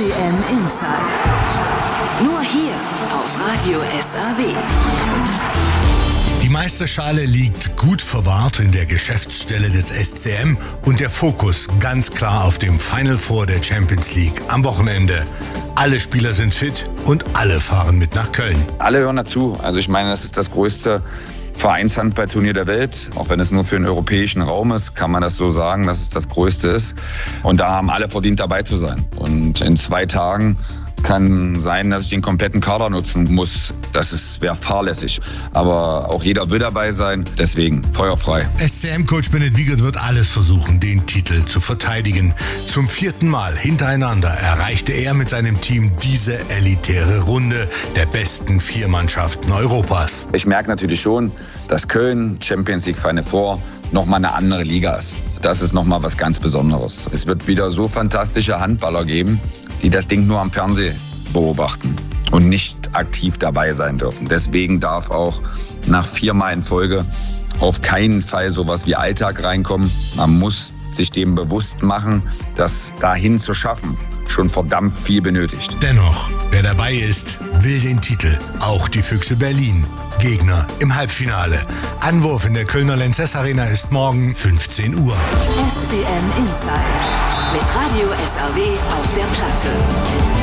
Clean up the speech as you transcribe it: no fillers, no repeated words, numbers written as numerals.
SCM Insight. Nur hier auf Radio SAW. Die Meisterschale liegt gut verwahrt in der Geschäftsstelle des SCM und der Fokus ganz klar auf dem Final Four der Champions League am Wochenende. Alle Spieler sind fit und alle fahren mit nach Köln. Alle hören dazu. Also ich meine, das ist das größte Vereinshandballturnier der Welt. Auch wenn es nur für den europäischen Raum ist, kann man das so sagen, dass es das größte ist. Und da haben alle verdient, dabei zu sein. Und in 2 Tagen kann sein, dass ich den kompletten Kader nutzen muss. Das wäre fahrlässig. Aber auch jeder will dabei sein. Deswegen feuerfrei. SCM-Coach Bennett Wiegert wird alles versuchen, den Titel zu verteidigen. Zum 4. Mal hintereinander erreichte er mit seinem Team diese elitäre Runde der besten 4 Mannschaften Europas. Ich merke natürlich schon, dass Köln, Champions League Final Four, nochmal eine andere Liga ist. Das ist nochmal was ganz Besonderes. Es wird wieder so fantastische Handballer geben, die das Ding nur am Fernsehen beobachten und nicht aktiv dabei sein dürfen. Deswegen darf auch nach 4 Mal in Folge auf keinen Fall sowas wie Alltag reinkommen. Man muss sich dem bewusst machen, dass dahin zu schaffen schon verdammt viel benötigt. Dennoch, wer dabei ist, will den Titel. Auch die Füchse Berlin. Gegner im Halbfinale. Anwurf in der Kölner Lanxess Arena ist morgen 15 Uhr. SCM Insight mit Radio SAW auf der Platte.